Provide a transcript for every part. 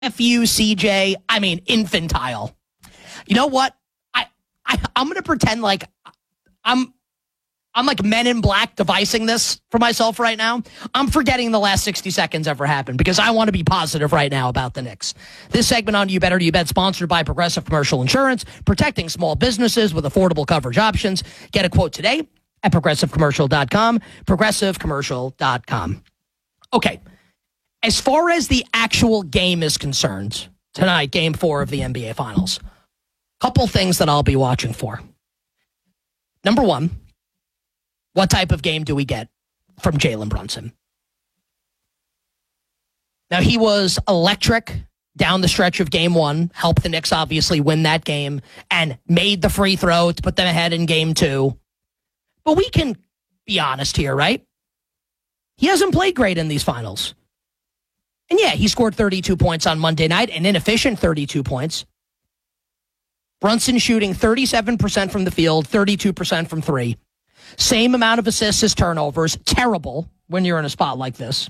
F you, CJ. I mean, infantile. You know what? I'm going to pretend like I'm like Men in Black devising this for myself right now. I'm forgetting the last 60 seconds ever happened because I want to be positive right now about the Knicks. This segment on You Better Do You Bet, sponsored by Progressive Commercial Insurance, protecting small businesses with affordable coverage options. Get a quote today at progressivecommercial.com, progressivecommercial.com. Okay, as far as the actual game is concerned, tonight, Game 4 of the NBA Finals, couple things that I'll be watching for. Number one, what type of game do we get from Jalen Brunson? Now, he was electric down the stretch of Game 1, helped the Knicks obviously win that game, and made the free throw to put them ahead in Game 2. But we can be honest here, right? He hasn't played great in these finals. And yeah, he scored 32 points on Monday night, an inefficient 32 points. Brunson shooting 37% from the field, 32% from three. Same amount of assists as turnovers. Terrible when you're in a spot like this.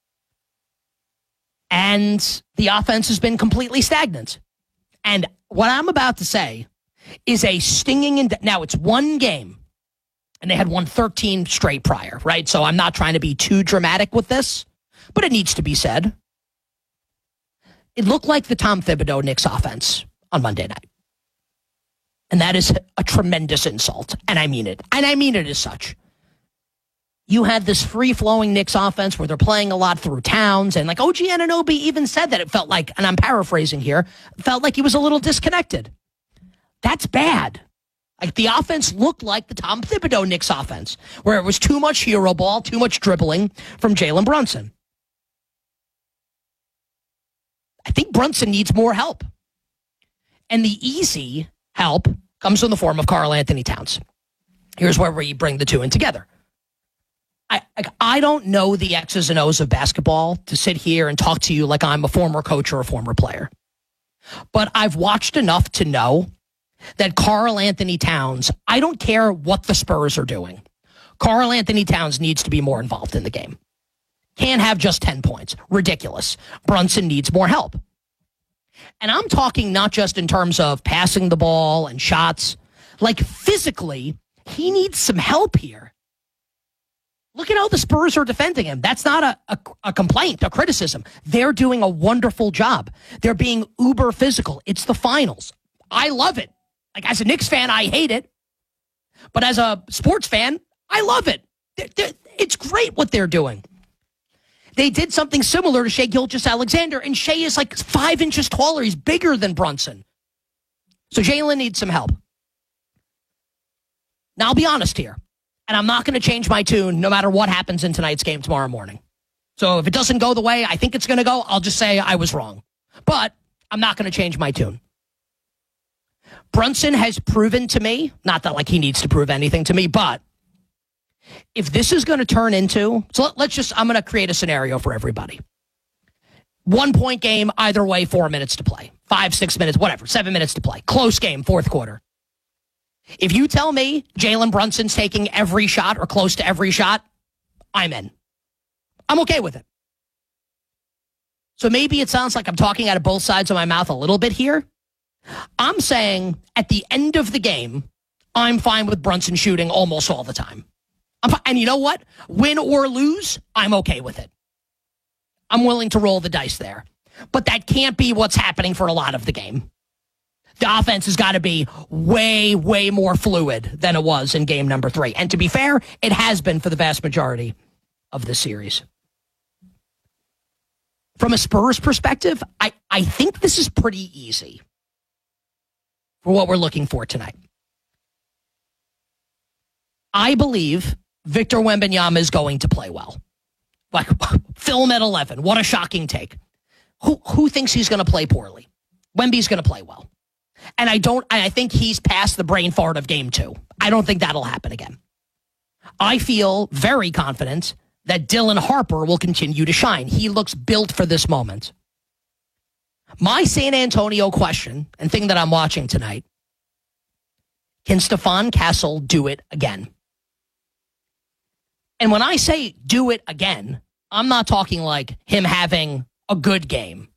And the offense has been completely stagnant. And what I'm about to say is a stinging... Now, it's one game, and they had won 13 straight prior, right? So I'm not trying to be too dramatic with this, but it needs to be said. It looked like the Tom Thibodeau Knicks offense on Monday night. And that is a tremendous insult. And I mean it. And I mean it as such. You had this free-flowing Knicks offense where they're playing a lot through Towns. And like OG Anunoby even said that it felt like, and I'm paraphrasing here, felt like he was a little disconnected. That's bad. Like the offense looked like the Tom Thibodeau Knicks offense, where it was too much hero ball, too much dribbling from Jalen Brunson. I think Brunson needs more help. And the easy help comes in the form of Karl Anthony Towns. Here's where we bring the two in together. I don't know the X's and O's of basketball to sit here and talk to you like I'm a former coach or a former player. But I've watched enough to know that Karl Anthony Towns, I don't care what the Spurs are doing. Karl Anthony Towns needs to be more involved in the game. Can't have just 10 points. Ridiculous. Brunson needs more help. And I'm talking not just in terms of passing the ball and shots. Like physically, he needs some help here. Look at how the Spurs are defending him. That's not a complaint, a criticism. They're doing a wonderful job. They're being uber physical. It's the finals. I love it. Like as a Knicks fan, I hate it. But as a sports fan, I love it. It's great what they're doing. They did something similar to Shai Gilgeous-Alexander, and Shai is like 5 inches taller. He's bigger than Brunson. So Jalen needs some help. Now, I'll be honest here, and I'm not going to change my tune no matter what happens in tonight's game tomorrow morning. So if it doesn't go the way I think it's going to go, I'll just say I was wrong. But I'm not going to change my tune. Brunson has proven to me, not that like he needs to prove anything to me, but if this is going to turn into, so I'm going to create a scenario for everybody. 1 point game, either way, 4 minutes to play. 5, 6 minutes, whatever, 7 minutes to play. Close game, fourth quarter. If you tell me Jalen Brunson's taking every shot or close to every shot, I'm in. I'm okay with it. So maybe it sounds like I'm talking out of both sides of my mouth a little bit here. I'm saying at the end of the game, I'm fine with Brunson shooting almost all the time. And you know what? Win or lose, I'm okay with it. I'm willing to roll the dice there. But that can't be what's happening for a lot of the game. The offense has got to be way, way more fluid than it was in game number 3. And to be fair, it has been for the vast majority of the series. From a Spurs perspective, I think this is pretty easy for what we're looking for tonight. I believe Victor Wembanyama is going to play well. Like, film at 11. What a shocking take. Who thinks he's going to play poorly? Wemby's going to play well. And I think he's past the brain fart of game 2. I don't think that'll happen again. I feel very confident that Dylan Harper will continue to shine. He looks built for this moment. My San Antonio question, and thing that I'm watching tonight, can Stephon Castle do it again? And when I say do it again, I'm not talking like him having a good game.